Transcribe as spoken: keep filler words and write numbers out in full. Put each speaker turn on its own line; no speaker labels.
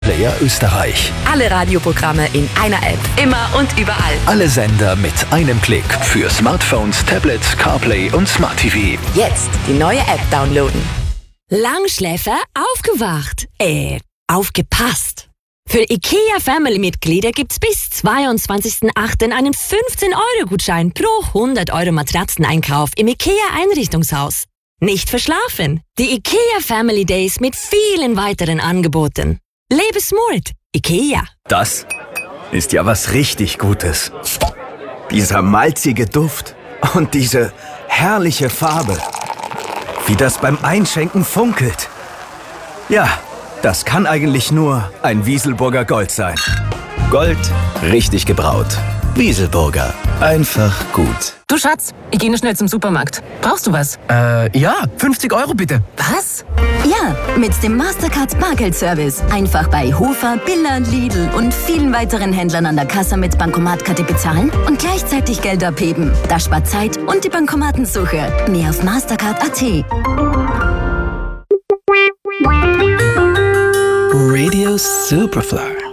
Player Österreich.
Alle Radioprogramme in einer App. Immer und überall.
Alle Sender mit einem Klick. Für Smartphones, Tablets, CarPlay und Smart T V.
Jetzt die neue App downloaden.
Langschläfer aufgewacht. Äh, aufgepasst. Für IKEA Family-Mitglieder gibt's bis zweiundzwanzigsten achten einen fünfzehn Euro Gutschein pro hundert Euro Matratzeneinkauf im IKEA-Einrichtungshaus. Nicht verschlafen. Die IKEA Family Days mit vielen weiteren Angeboten. Lebe smart. IKEA.
Das ist ja was richtig Gutes. Dieser malzige Duft und diese herrliche Farbe. Wie das beim Einschenken funkelt. Ja, das kann eigentlich nur ein Wieselburger Gold sein. Gold, richtig gebraut. Wieselburger. Einfach gut.
Du Schatz, ich gehe noch schnell zum Supermarkt. Brauchst du was?
Äh, ja, fünfzig Euro bitte.
Was?
Ja, mit dem Mastercard Bargeldservice. Einfach bei Hofer, Billa, Lidl und vielen weiteren Händlern an der Kasse mit Bankomatkarte bezahlen und gleichzeitig Geld abheben. Das spart Zeit und die Bankomatensuche. Mehr auf mastercard punkt at.
Radio Superfly.